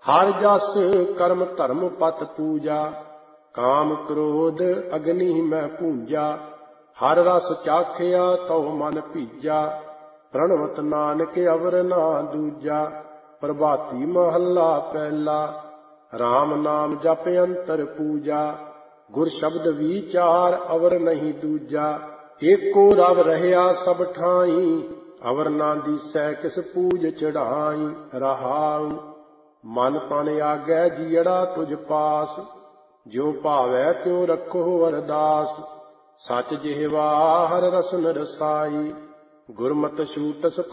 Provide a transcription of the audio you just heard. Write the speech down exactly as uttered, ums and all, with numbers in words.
ਹਰ ਜਸ ਕਰਮ ਧਰਮ ਪਤ ਪੂਜਾ, ਕਾਮ ਕ੍ਰੋਧ ਅਗਨੀ ਮੈਂ ਪੂੰਜਾ। ਹਰ ਰਸ ਚਾਖਿਆ ਤਉ ਮਨ ਭੀਜਾ, ਪ੍ਰਣਵਤ ਨਾਨਕ ਅਵਰ ਨਾ ਦੂਜਾ। ਪ੍ਰਭਾਤੀ ਮਹੱਲਾ ਪਹਿਲਾ, ਰਾਮ ਨਾਮ ਜਪ ਅੰਤਰ ਪੂਜਾ। ਗੁਰ ਸ਼ਬਦ ਵਿਚਾਰ ਅਵਰ ਨਹੀਂ ਦੂਜਾ। ਏਕੋ ਰਵ ਰਹਿਆ ਸਭ ਠਾਈ, ਅਵਰ ਨਾ ਦੀਸੈ ਕਿਸ ਪੂਜ ਚੜਾਈ। ਰਹਾਉ ਮਨ ਤਨ ਆਗੈ ਜੀਅੜਾ ਤੁਝ ਪਾਸ, ਜਿਉ ਭਾਵੈ ਤਿਉ ਰੱਖੋ ਅਰਦਾਸ। ਸਚ ਜਿਹਵਾ ਹਰ ਰਸਨ ਰਸਾਈ, ਗੁਰਮਤਿ ਛੂਟਸ